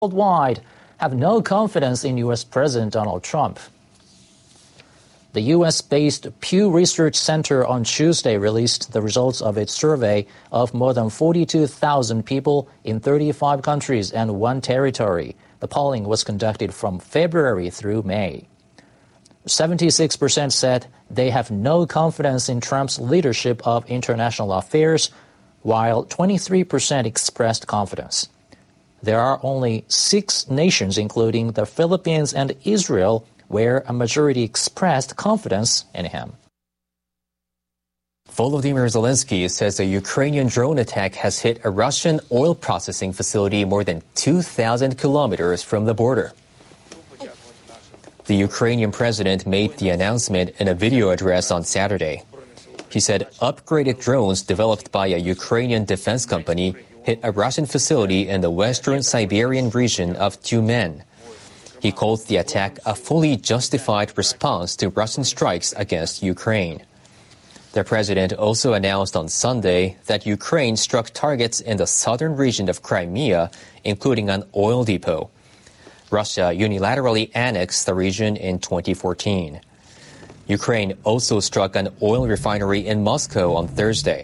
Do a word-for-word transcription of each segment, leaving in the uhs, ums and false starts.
worldwide have no confidence in U S President Donald Trump. The U S-based Pew Research Center on Tuesday released the results of its survey of more than forty-two thousand people in thirty-five countries and one territory. The polling was conducted from February through May. seventy-six percent said they have no confidence in Trump's leadership of international affairs, while twenty-three percent expressed confidence. There are only six nations, including the Philippines and Israel, where a majority expressed confidence in him. Volodymyr Zelensky says a Ukrainian drone attack has hit a Russian oil processing facility more than two thousand kilometers from the border. The Ukrainian president made the announcement in a video address on Saturday. He said upgraded drones developed by a Ukrainian defense company hit a Russian facility in the western Siberian region of Tyumen. He called the attack a fully justified response to Russian strikes against Ukraine. The president also announced on Sunday that Ukraine struck targets in the southern region of Crimea, including an oil depot. Russia unilaterally annexed the region in twenty fourteen. Ukraine also struck an oil refinery in Moscow on Thursday.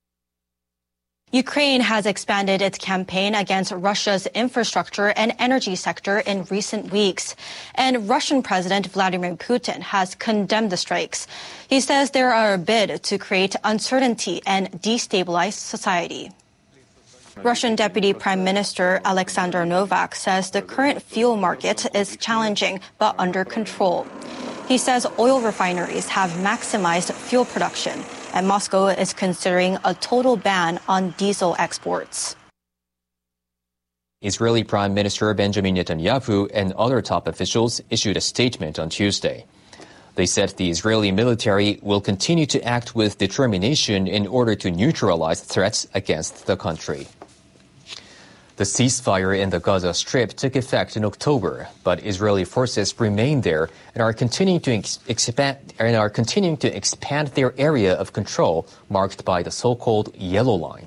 Ukraine has expanded its campaign against Russia's infrastructure and energy sector in recent weeks, and Russian President Vladimir Putin has condemned the strikes. He says they are a bid to create uncertainty and destabilize society. Russian Deputy Prime Minister Alexander Novak says the current fuel market is challenging but under control. He says oil refineries have maximized fuel production, and Moscow is considering a total ban on diesel exports. Israeli Prime Minister Benjamin Netanyahu and other top officials issued a statement on Tuesday. They said the Israeli military will continue to act with determination in order to neutralize threats against the country. The ceasefire in the Gaza Strip took effect in October, but Israeli forces remain there and are continuing to ex- expand and are continuing to expand their area of control, marked by the so-called Yellow Line.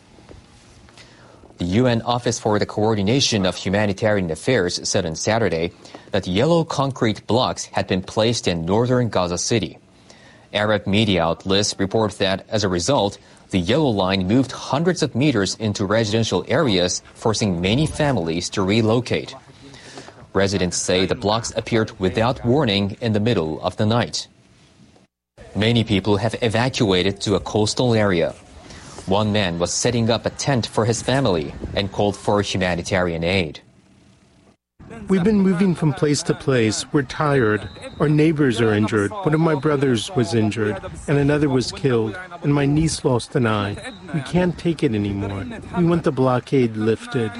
The U N Office for the Coordination of Humanitarian Affairs said on Saturday that yellow concrete blocks had been placed in northern Gaza City. Arab media outlets report that, as a result, the Yellow Line moved hundreds of meters into residential areas, forcing many families to relocate. Residents say the blocks appeared without warning in the middle of the night. Many people have evacuated to a coastal area. One man was setting up a tent for his family and called for humanitarian aid. We've been moving from place to place. We're tired. Our neighbors are injured. One of my brothers was injured, and another was killed, and my niece lost an eye. We can't take it anymore. We want the blockade lifted.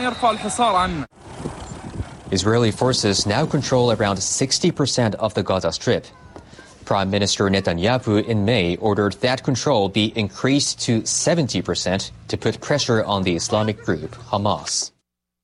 Israeli forces now control around sixty percent of the Gaza Strip. Prime Minister Netanyahu in May ordered that control be increased to seventy percent to put pressure on the Islamic group Hamas.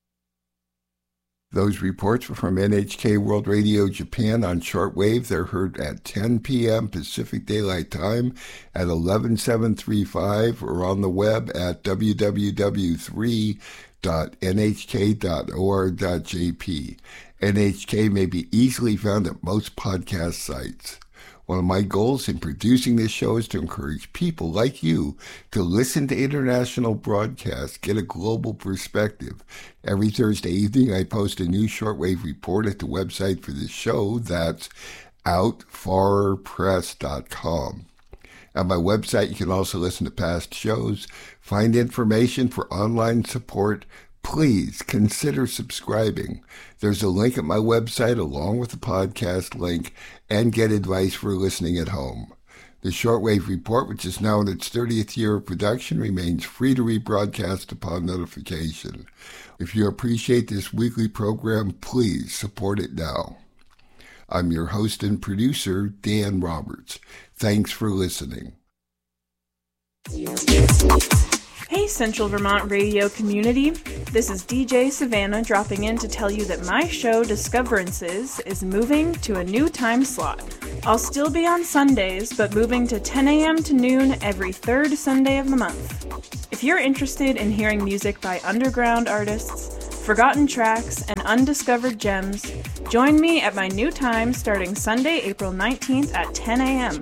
Those reports were from N H K World Radio Japan on shortwave. They're heard at ten p.m. Pacific Daylight Time at eleven seven thirty-five or on the web at w w w dot three dot n h k dot org dot j p. N H K may be easily found at most podcast sites. One of my goals in producing this show is to encourage people like you to listen to international broadcasts, get a global perspective. Every Thursday evening, I post a new shortwave report at the website for this show. That's out far press dot com. On my website, you can also listen to past shows, find information for online support. Please consider subscribing. There's a link at my website along with the podcast link, and get advice for listening at home. The Shortwave Report, which is now in its thirtieth year of production, remains free to rebroadcast upon notification. If you appreciate this weekly program, please support it now. I'm your host and producer, Dan Roberts. Thanks for listening. Hey Central Vermont radio community, this is D J Savannah dropping in to tell you that my show Discoverances is moving to a new time slot. I'll still be on Sundays, but moving to ten a.m. to noon every third Sunday of the month. If you're interested in hearing music by underground artists, forgotten tracks, and undiscovered gems. Join me at my new time starting Sunday, April nineteenth at ten a.m.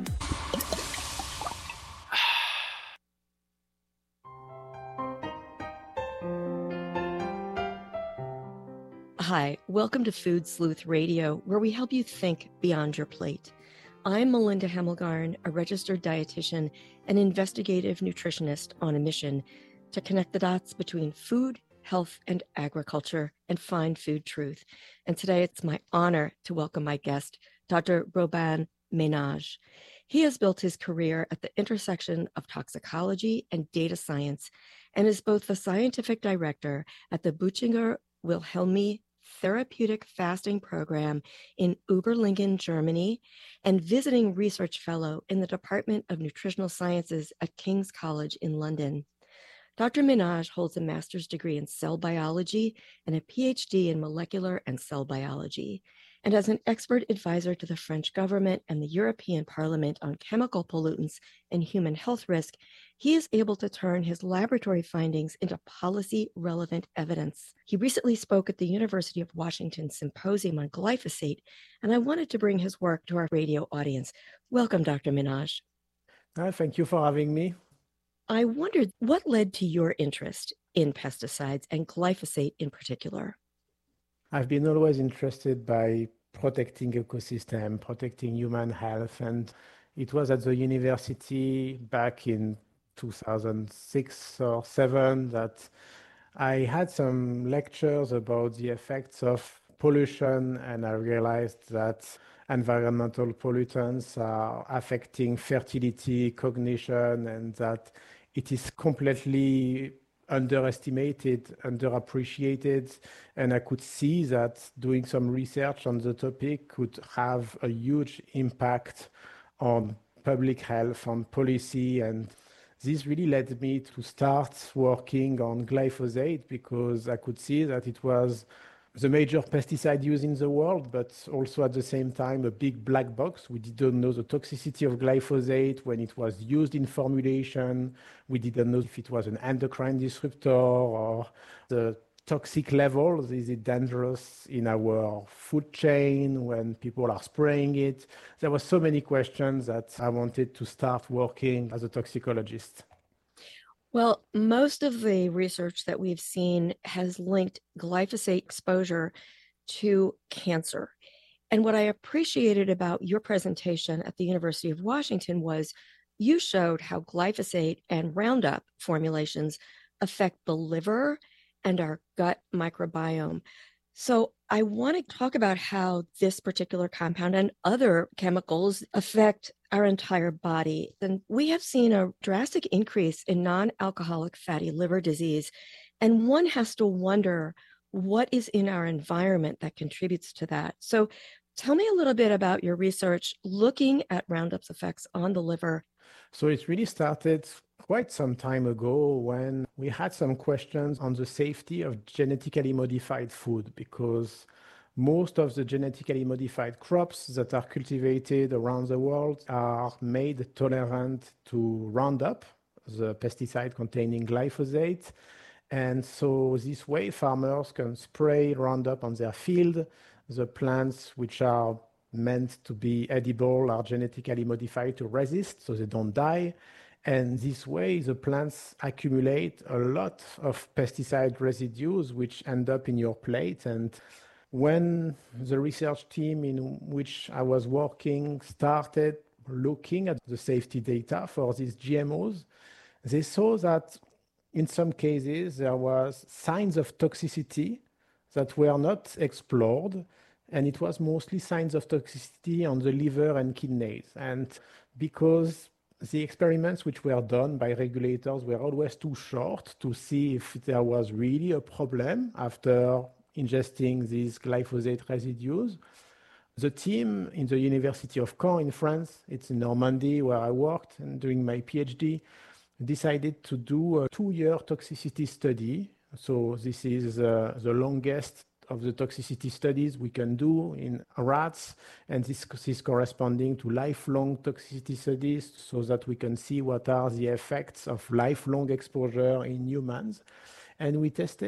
Hi, welcome to Food Sleuth Radio, where we help you think beyond your plate. I'm Melinda Hemmelgarn, a registered dietitian and investigative nutritionist on a mission to connect the dots between food, health, and agriculture and find food truth. And today it's my honor to welcome my guest, Doctor Robin Ménage. He has built his career at the intersection of toxicology and data science and is both the scientific director at the Buchinger Wilhelmi Therapeutic Fasting Program in Oberlingen, Germany, and visiting research fellow in the Department of Nutritional Sciences at King's College in London. Doctor Ménage holds a master's degree in cell biology and a P H D in molecular and cell biology. And as an expert advisor to the French government and the European Parliament on chemical pollutants and human health risk, he is able to turn his laboratory findings into policy-relevant evidence. He recently spoke at the University of Washington Symposium on glyphosate, and I wanted to bring his work to our radio audience. Welcome, Doctor Ménage. Uh, thank you for having me. I wondered what led to your interest in pesticides and glyphosate in particular. I've been always interested by protecting ecosystem, protecting human health, and it was at the university back in two thousand six or seven that I had some lectures about the effects of pollution, and I realized that environmental pollutants are affecting fertility, cognition, and that it is completely underestimated, underappreciated, and I could see that doing some research on the topic could have a huge impact on public health, on policy, and this really led me to start working on glyphosate because I could see that it was the major pesticide used in the world, but also at the same time a big black box. We didn't know the toxicity of glyphosate when it was used in formulation. We didn't know if it was an endocrine disruptor or the toxic levels. Is it dangerous in our food chain when people are spraying it? There were so many questions that I wanted to start working as a toxicologist. Well, most of the research that we've seen has linked glyphosate exposure to cancer. And what I appreciated about your presentation at the University of Washington was you showed how glyphosate and Roundup formulations affect the liver and our gut microbiome. So I want to talk about how this particular compound and other chemicals affect our entire body. And we have seen a drastic increase in non-alcoholic fatty liver disease. And one has to wonder what is in our environment that contributes to that. So tell me a little bit about your research looking at Roundup's effects on the liver. So it really started quite some time ago when we had some questions on the safety of genetically modified food, because most of the genetically modified crops that are cultivated around the world are made tolerant to Roundup, the pesticide containing glyphosate. And so this way farmers can spray Roundup on their field. The plants which are meant to be edible are genetically modified to resist, so they don't die. And this way, the plants accumulate a lot of pesticide residues which end up in your plate. And when the research team in which I was working started looking at the safety data for these G M Os, they saw that in some cases there was signs of toxicity that were not explored. And it was mostly signs of toxicity on the liver and kidneys. And because the experiments which were done by regulators were always too short to see if there was really a problem after ingesting these glyphosate residues, the team in the University of Caen in France, it's in Normandy where I worked and doing my PhD, decided to do a two-year toxicity study. So this is uh, the longest of the toxicity studies we can do in rats, and this is corresponding to lifelong toxicity studies so that we can see what are the effects of lifelong exposure in humans. And we tested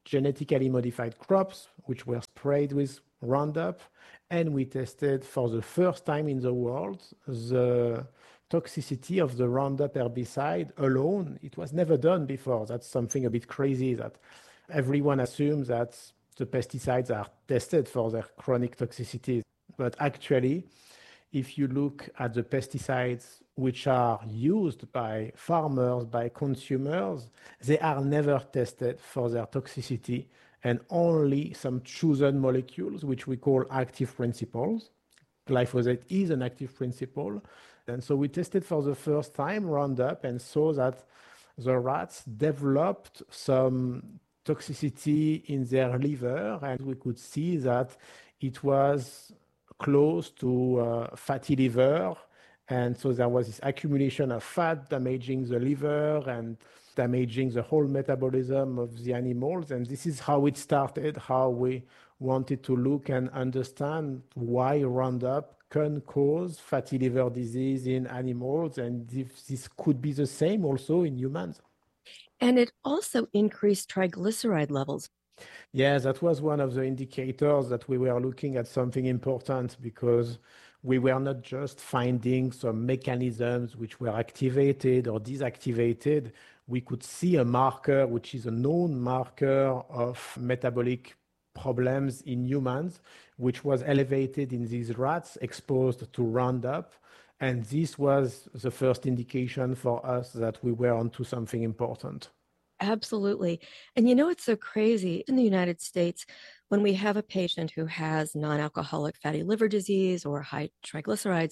genetically modified crops, which were sprayed with Roundup, and we tested for the first time in the world the toxicity of the Roundup herbicide alone. It was never done before. That's something a bit crazy, that everyone assumes that the pesticides are tested for their chronic toxicity. But actually, if you look at the pesticides which are used by farmers, by consumers, they are never tested for their toxicity, and only some chosen molecules, which we call active principles. Glyphosate is an active principle. And so we tested for the first time Roundup and saw that the rats developed some toxicity in their liver, and we could see that it was close to uh, fatty liver. And so there was this accumulation of fat damaging the liver and damaging the whole metabolism of the animals. And this is how it started, how we wanted to look and understand why Roundup can cause fatty liver disease in animals, and if this could be the same also in humans. And it also increased triglyceride levels. Yeah, that was one of the indicators that we were looking at something important, because we were not just finding some mechanisms which were activated or deactivated. We could see a marker, which is a known marker of metabolic problems in humans, which was elevated in these rats exposed to Roundup. And this was the first indication for us that we were onto something important. Absolutely. And you know, it's so crazy in the United States, when we have a patient who has non-alcoholic fatty liver disease or high triglycerides,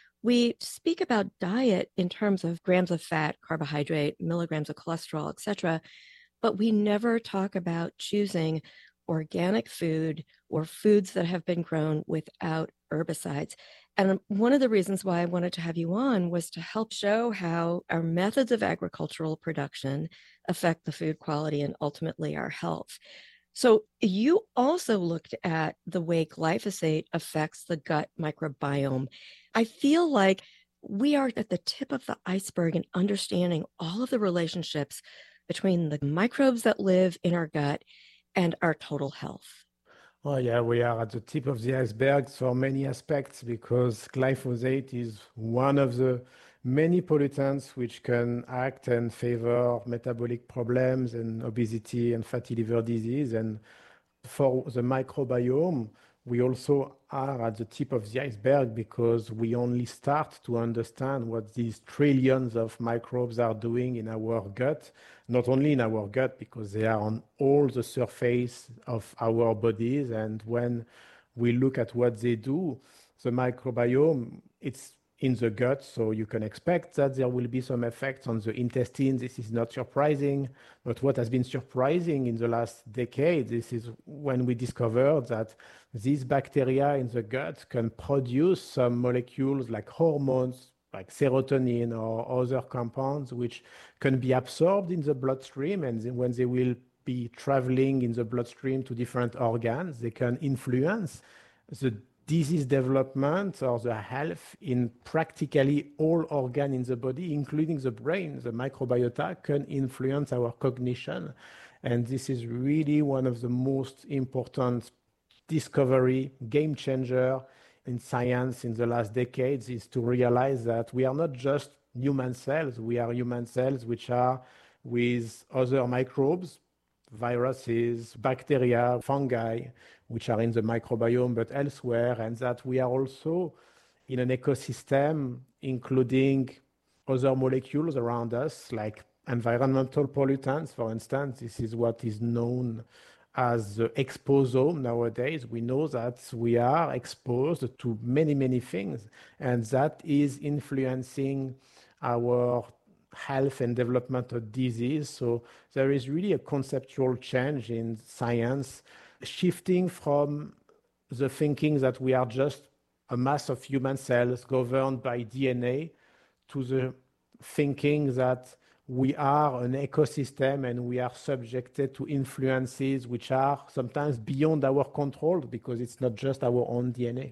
we speak about diet in terms of grams of fat, carbohydrate, milligrams of cholesterol, et cetera. But we never talk about choosing organic food or foods that have been grown without herbicides. And one of the reasons why I wanted to have you on was to help show how our methods of agricultural production affect the food quality and ultimately our health. So you also looked at the way glyphosate affects the gut microbiome. I feel like we are at the tip of the iceberg in understanding all of the relationships between the microbes that live in our gut and our total health. Oh, yeah, we are at the tip of the iceberg for many aspects, because glyphosate is one of the many pollutants which can act and favor metabolic problems and obesity and fatty liver disease. And for the microbiome, we also are at the tip of the iceberg, because we only start to understand what these trillions of microbes are doing in our gut, not only in our gut, because they are on all the surface of our bodies. And when we look at what they do, the microbiome, it's in the gut, so you can expect that there will be some effects on the intestine. This is not surprising. But what has been surprising in the last decade, this is when we discovered that these bacteria in the gut can produce some molecules like hormones, like serotonin or other compounds, which can be absorbed in the bloodstream. And when they will be traveling in the bloodstream to different organs, they can influence the disease development or the health in practically all organs in the body, including the brain. The microbiota can influence our cognition. And this is really one of the most important discovery, game changer in science in the last decades, is to realize that we are not just human cells. We are human cells which are with other microbes, viruses, bacteria, fungi, which are in the microbiome, but elsewhere, and that we are also in an ecosystem, including other molecules around us, like environmental pollutants, for instance. This is what is known as the exposome nowadays. We know that we are exposed to many, many things, and that is influencing our health and development of disease. So there is really a conceptual change in science, shifting from the thinking that we are just a mass of human cells governed by D N A to the thinking that we are an ecosystem and we are subjected to influences which are sometimes beyond our control, because it's not just our own D N A.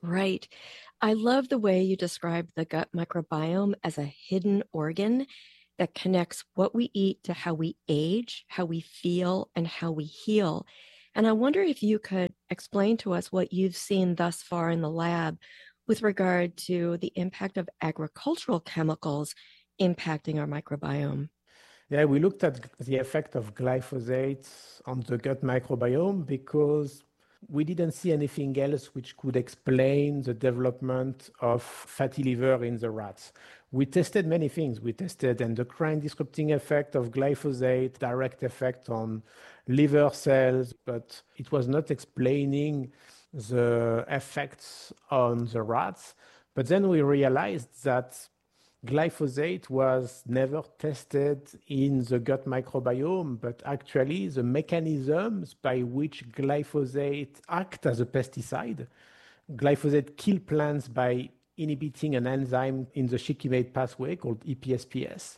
Right. I love the way you described the gut microbiome as a hidden organ. that connects what we eat to how we age, how we feel, and how we heal. And I wonder if you could explain to us what you've seen thus far in the lab with regard to the impact of agricultural chemicals impacting our microbiome. Yeah, we looked at the effect of glyphosate on the gut microbiome because we didn't see anything else which could explain the development of fatty liver in the rats. We tested many things. We tested endocrine disrupting effect of glyphosate, direct effect on liver cells, but it was not explaining the effects on the rats. But then we realized that glyphosate was never tested in the gut microbiome, but actually the mechanisms by which glyphosate acts as a pesticide. Glyphosate kills plants by inhibiting an enzyme in the shikimate pathway called E P S P S.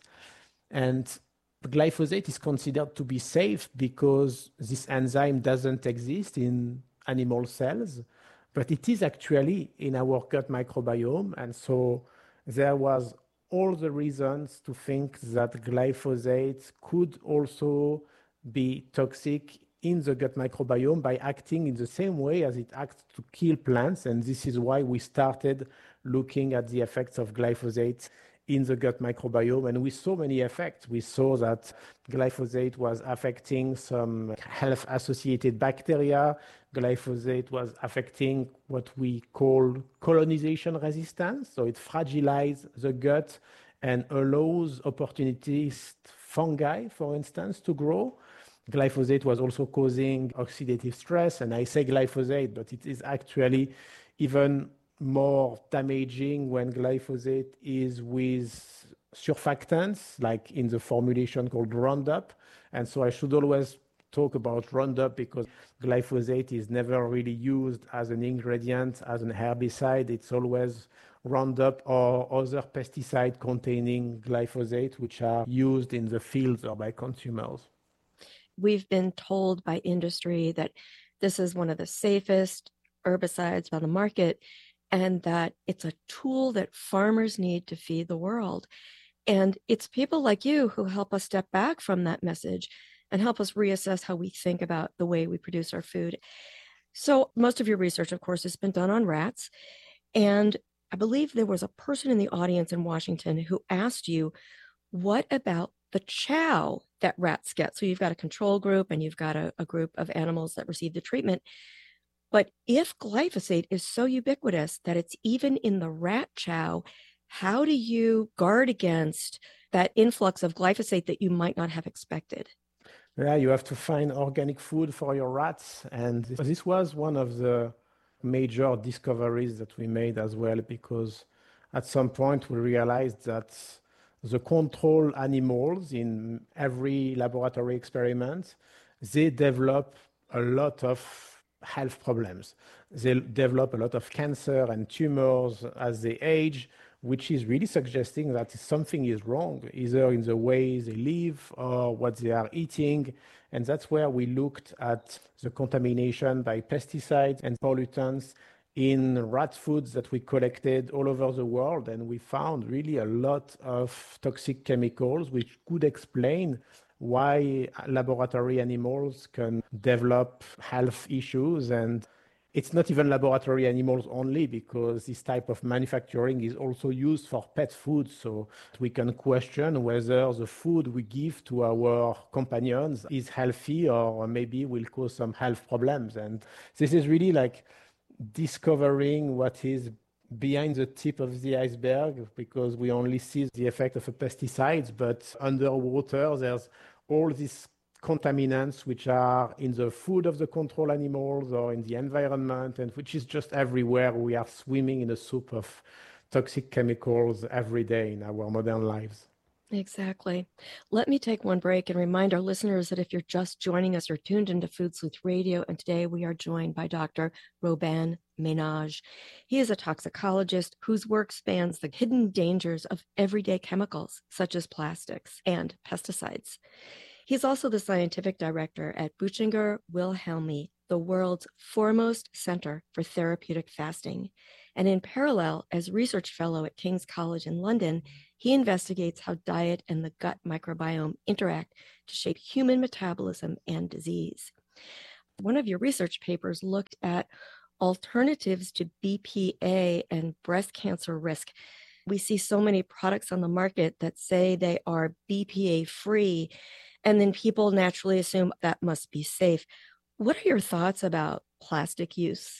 And glyphosate is considered to be safe because this enzyme doesn't exist in animal cells, but it is actually in our gut microbiome. And so there was all the reasons to think that glyphosate could also be toxic in the gut microbiome by acting in the same way as it acts to kill plants. And this is why we started looking at the effects of glyphosate in the gut microbiome. And we saw many effects. We saw that glyphosate was affecting some health-associated bacteria. Glyphosate was affecting what we call colonization resistance. So it fragilizes the gut and allows opportunist fungi, for instance, to grow. Glyphosate was also causing oxidative stress. And I say glyphosate, but it is actually even more damaging when glyphosate is with surfactants, like in the formulation called Roundup. And so I should always talk about Roundup because glyphosate is never really used as an ingredient, as an herbicide. It's always Roundup or other pesticide containing glyphosate, which are used in the fields or by consumers. We've been told by industry that this is one of the safest herbicides on the market, and that it's a tool that farmers need to feed the world. And it's people like you who help us step back from that message and help us reassess how we think about the way we produce our food. So most of your research, of course, has been done on rats. And I believe there was a person in the audience in Washington who asked you, what about the chow that rats get? So you've got a control group and you've got a, a group of animals that receive the treatment. But if glyphosate is so ubiquitous that it's even in the rat chow, how do you guard against that influx of glyphosate that you might not have expected? Yeah, you have to find organic food for your rats. And this was one of the major discoveries that we made as well, because at some point we realized that the control animals in every laboratory experiment, they develop a lot of health problems. They develop a lot of cancer and tumors as they age, which is really suggesting that something is wrong, either in the way they live or what they are eating. And that's where we looked at the contamination by pesticides and pollutants in rat foods that we collected all over the world. And we found really a lot of toxic chemicals, which could explain why laboratory animals can develop health issues. And it's not even laboratory animals only, because this type of manufacturing is also used for pet food. So we can question whether the food we give to our companions is healthy or maybe will cause some health problems. And this is really like discovering what is behind the tip of the iceberg, because we only see the effect of the pesticides, but underwater there's all these contaminants which are in the food of the control animals or in the environment, and which is just everywhere. We are swimming in a soup of toxic chemicals every day in our modern lives. Exactly. Let me take one break and remind our listeners that if you're just joining us, you're tuned into Food Sleuth Radio, and today we are joined by Doctor Robin Ménage. He is a toxicologist whose work spans the hidden dangers of everyday chemicals, such as plastics and pesticides. He's also the scientific director at Buchinger Wilhelmi, the world's foremost center for therapeutic fasting. And in parallel, as research fellow at King's College in London, He investigates how diet and the gut microbiome interact to shape human metabolism and disease. One of your research papers looked at alternatives to B P A and breast cancer risk. We see so many products on the market that say they are B P A free, and then people naturally assume that must be safe. What are your thoughts about plastic use?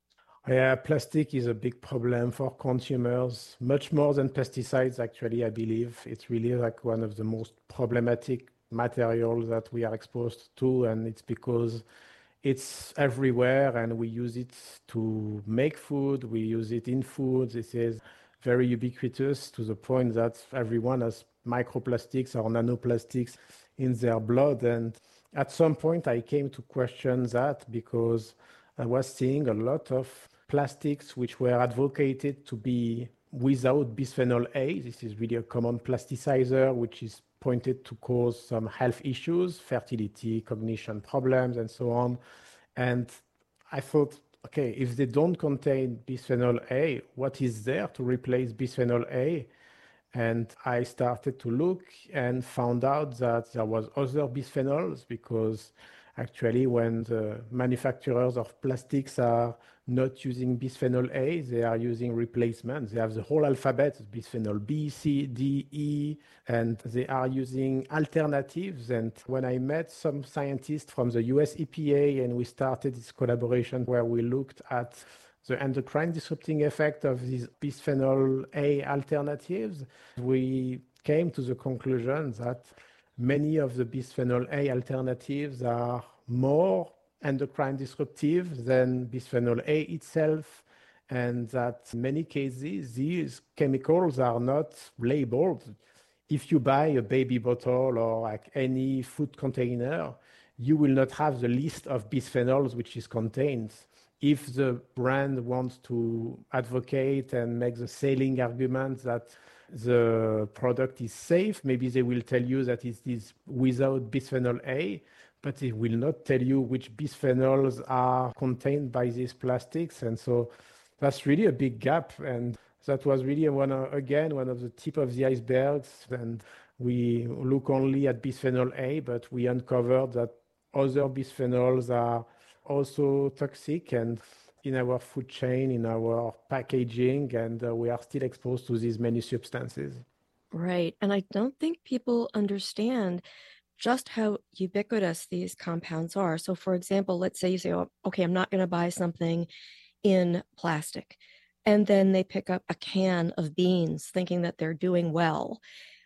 Yeah, plastic is a big problem for consumers, much more than pesticides, actually, I believe. It's really like one of the most problematic materials that we are exposed to, and it's because it's everywhere and we use it to make food, we use it in food. This is very ubiquitous to the point that everyone has microplastics or nanoplastics in their blood. And at some point, I came to question that because I was seeing a lot of plastics which were advocated to be without bisphenol A. This is really a common plasticizer, which is pointed to cause some health issues, fertility, cognition problems, and so on. And I thought, okay, if they don't contain bisphenol A, what is there to replace bisphenol A? And I started to look and found out that there was other bisphenols, because actually when the manufacturers of plastics are not using bisphenol A, they are using replacements. They have the whole alphabet, bisphenol B, C, D, E, and they are using alternatives. And when I met some scientists from the U S E P A and we started this collaboration where we looked at the endocrine disrupting effect of these bisphenol A alternatives, we came to the conclusion that many of the bisphenol A alternatives are more endocrine disruptive than bisphenol A itself, and that in many cases these chemicals are not labeled. If you buy a baby bottle or like any food container, you will not have the list of bisphenols which is contained. If the brand wants to advocate and make the selling argument that the product is safe, maybe they will tell you that it is without bisphenol A, but they will not tell you which bisphenols are contained by these plastics. And so that's really a big gap. And that was really one, uh, again, one of the tip of the icebergs. And we look only at bisphenol A, but we uncovered that other bisphenols are also toxic and in our food chain, in our packaging, and uh, we are still exposed to these many substances. Right. And I don't think people understand just how ubiquitous these compounds are. So for example, let's say you say, oh, okay, I'm not going to buy something in plastic. And then they pick up a can of beans thinking that they're doing well.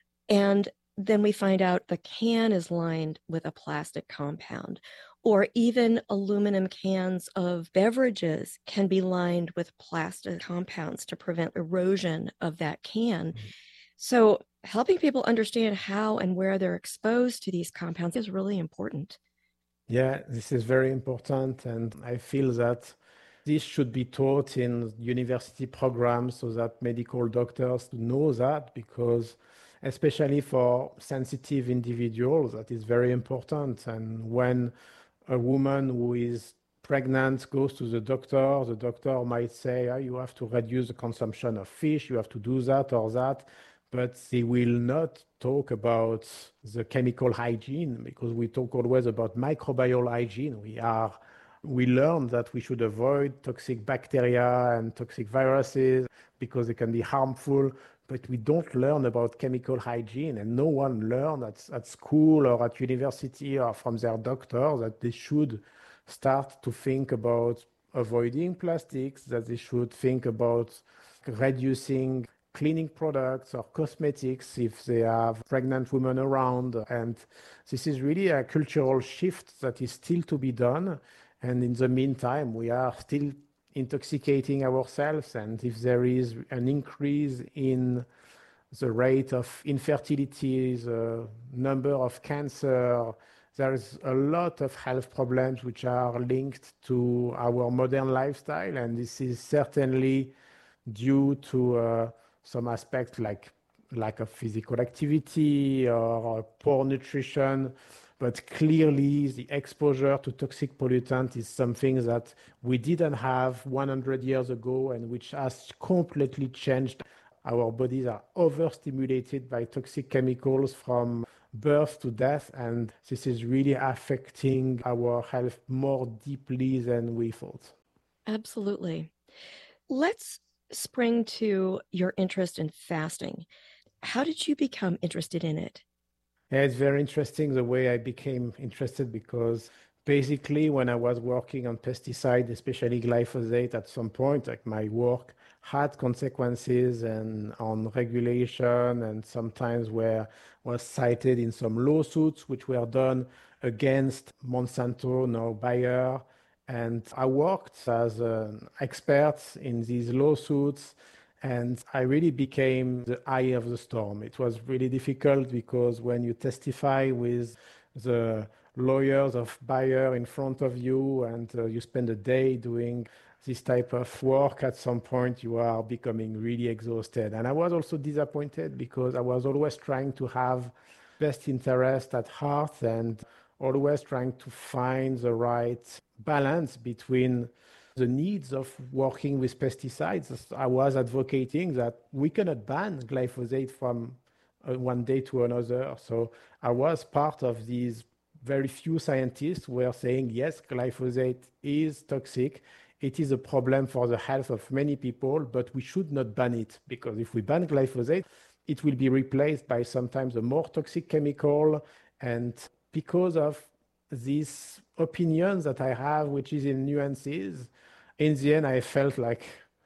And then we find out the can is lined with a plastic compound. Or even aluminum cans of beverages can be lined with plastic compounds to prevent erosion of that can. Mm-hmm. So helping people understand how and where they're exposed to these compounds is really important. Yeah, this is very important. And I feel that this should be taught in university programs so that medical doctors know that, because especially for sensitive individuals, that is very important. And when a woman who is pregnant goes to the doctor, the doctor might say, oh, you have to reduce the consumption of fish, you have to do that or that, but they will not talk about the chemical hygiene, because we talk always about microbial hygiene. We are, we learn that we should avoid toxic bacteria and toxic viruses because they can be harmful, but we don't learn about chemical hygiene, and no one learns at, at school or at university or from their doctor that they should start to think about avoiding plastics, that they should think about reducing cleaning products or cosmetics if they have pregnant women around. And this is really a cultural shift that is still to be done. And in the meantime, we are still intoxicating ourselves. And if there is an increase in the rate of infertility, the number of cancer, there's a lot of health problems which are linked to our modern lifestyle. And this is certainly due to uh, some aspects like lack of physical activity or poor nutrition. But clearly, the exposure to toxic pollutants is something that we didn't have one hundred years ago and which has completely changed our bodies are overstimulated by toxic chemicals from birth to death, and this is really affecting our health more deeply than we thought. Absolutely. Let's spring to your interest in fasting. How did you become interested in it? Yeah, it's very interesting the way I became interested, because basically when I was working on pesticides, especially glyphosate, at some point, like my work had consequences and on regulation, and sometimes where was cited in some lawsuits which were done against Monsanto, now Bayer. And I worked as an expert in these lawsuits, and I really became the eye of the storm. It was really difficult because when you testify with the lawyers of Bayer in front of you and uh, you spend a day doing this type of work, at some point you are becoming really exhausted. And I was also disappointed because I was always trying to have best interest at heart and always trying to find the right balance between the needs of working with pesticides. I was advocating that we cannot ban glyphosate from uh, one day to another. So I was part of these very few scientists who were saying, yes, glyphosate is toxic. It is a problem for the health of many people, but we should not ban it, because if we ban glyphosate, it will be replaced by sometimes a more toxic chemical. And because of these opinions that I have, which is in nuances, in the end, I felt like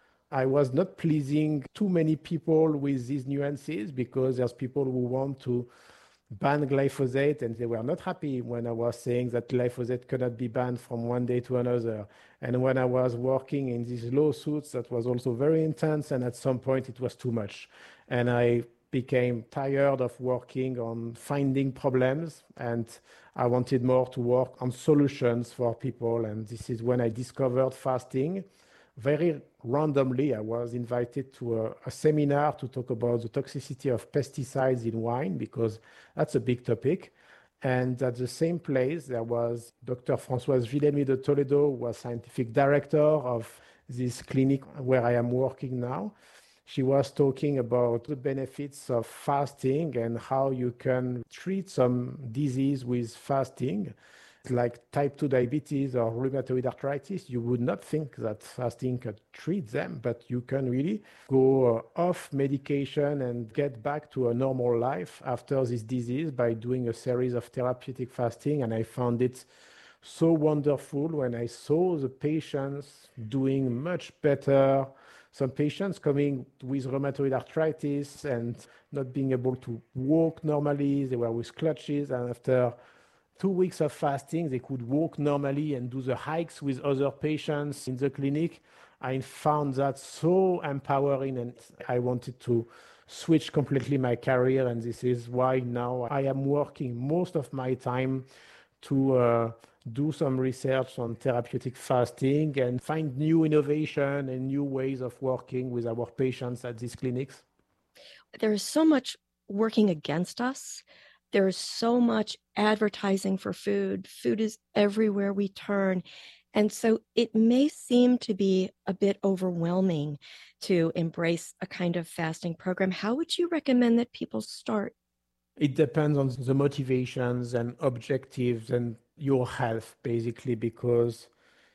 I was not pleasing too many people with these nuances, because there's people who want to ban glyphosate and they were not happy when I was saying that glyphosate cannot be banned from one day to another. And when I was working in these lawsuits, that was also very intense, and at some point it was too much. And I became tired of working on finding problems, and I wanted more to work on solutions for people. And this is when I discovered fasting. Very randomly, I was invited to a, a seminar to talk about the toxicity of pesticides in wine, because that's a big topic. And at the same place, there was Doctor Françoise Villemi de Toledo, who was scientific director of this clinic where I am working now. She was talking about the benefits of fasting and how you can treat some disease with fasting, like type two diabetes or rheumatoid arthritis. You would not think that fasting could treat them, but you can really go off medication and get back to a normal life after this disease by doing a series of therapeutic fasting. And I found it so wonderful when I saw the patients doing much better. Some patients coming with rheumatoid arthritis and not being able to walk normally. They were with crutches, and after two weeks of fasting, they could walk normally and do the hikes with other patients in the clinic. I found that so empowering, and I wanted to switch completely my career. And this is why now I am working most of my time to uh, do some research on therapeutic fasting and find new innovation and new ways of working with our patients at these clinics. There is so much working against us. There is so much advertising for food. Food is everywhere we turn. And so it may seem to be a bit overwhelming to embrace a kind of fasting program. How would you recommend that people start? It depends on the motivations and objectives and your health, basically, because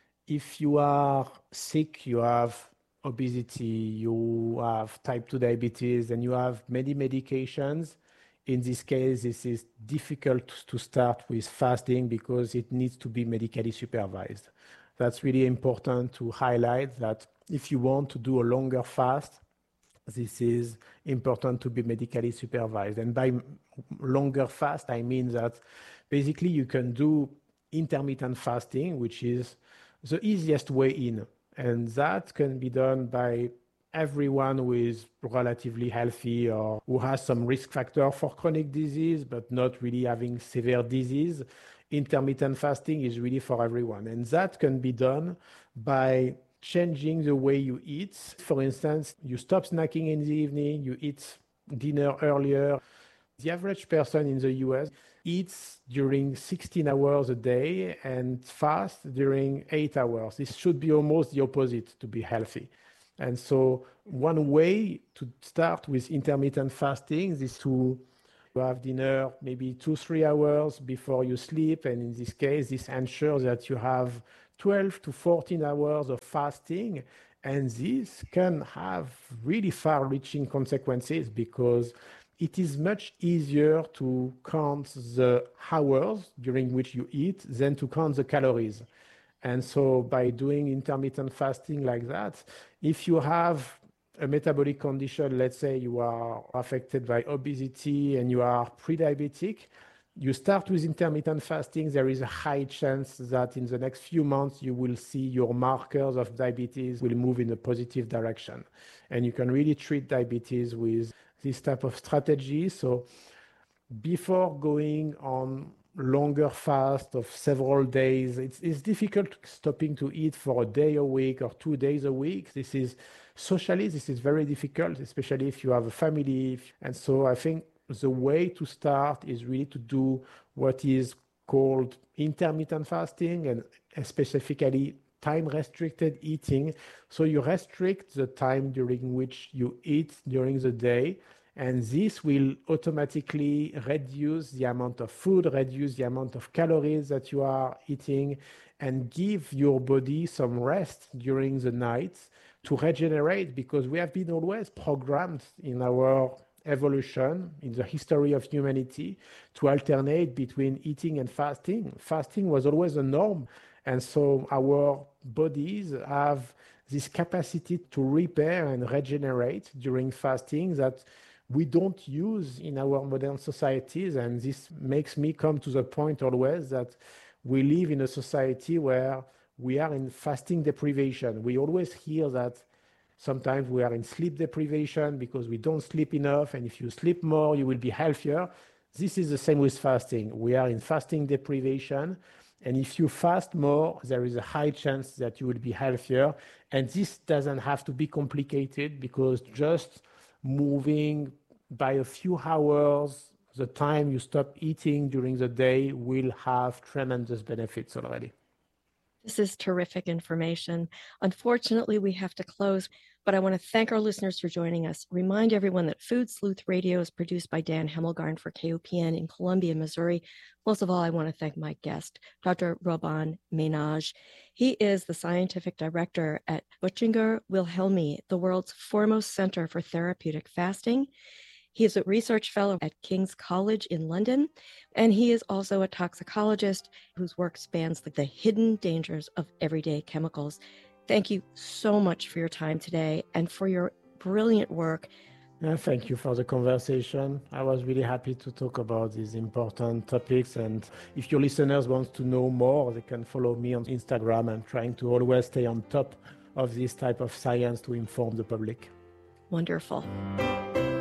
if you are sick, you have obesity, you have type two diabetes, and you have many medications. In this case, this is difficult to start with fasting because it needs to be medically supervised. That's really important to highlight, that if you want to do a longer fast, this is important to be medically supervised. And by longer fast, I mean that basically you can do intermittent fasting, which is the easiest way in. And that can be done by everyone who is relatively healthy or who has some risk factor for chronic disease, but not really having severe disease. Intermittent fasting is really for everyone. And that can be done by changing the way you eat. For instance, you stop snacking in the evening, you eat dinner earlier. The average person in the U S eats during sixteen hours a day and fasts during eight hours. This should be almost the opposite to be healthy. And so one way to start with intermittent fasting is to have dinner maybe two, three hours before you sleep. And in this case, this ensures that you have twelve to fourteen hours of fasting. And this can have really far-reaching consequences because it is much easier to count the hours during which you eat than to count the calories. And so by doing intermittent fasting like that, if you have a metabolic condition, let's say you are affected by obesity and you are pre-diabetic, you start with intermittent fasting, there is a high chance that in the next few months you will see your markers of diabetes will move in a positive direction. And you can really treat diabetes with this type of strategy. So before going on longer fast of several days, it's, it's difficult stopping to eat for a day a week or two days a week. This is socially, this is very difficult, especially if you have a family. And so I think the way to start is really to do what is called intermittent fasting and specifically time-restricted eating. So you restrict the time during which you eat during the day, and this will automatically reduce the amount of food, reduce the amount of calories that you are eating, and give your body some rest during the night to regenerate, because we have been always programmed in our evolution, in the history of humanity, to alternate between eating and fasting. Fasting was always a norm. And so our bodies have this capacity to repair and regenerate during fasting that we don't use in our modern societies. And this makes me come to the point always that we live in a society where we are in fasting deprivation. We always hear that sometimes we are in sleep deprivation because we don't sleep enough. And if you sleep more, you will be healthier. This is the same with fasting. We are in fasting deprivation. And if you fast more, there is a high chance that you will be healthier. And this doesn't have to be complicated because just moving by a few hours, the time you stop eating during the day will have tremendous benefits already. This is terrific information. Unfortunately, we have to close, but I want to thank our listeners for joining us. Remind everyone that Food Sleuth Radio is produced by Dan Hemmelgarn for K O P N in Columbia, Missouri. Most of all, I want to thank my guest, Doctor Robin Ménage. He is the scientific director at Boehringer Wilhelmi, the world's foremost center for therapeutic fasting. He is a research fellow at King's College in London, and he is also a toxicologist whose work spans the, the hidden dangers of everyday chemicals. Thank you so much for your time today and for your brilliant work. Yeah, thank you for the conversation. I was really happy to talk about these important topics. And if your listeners want to know more, they can follow me on Instagram. I'm trying to always stay on top of this type of science to inform the public. Wonderful.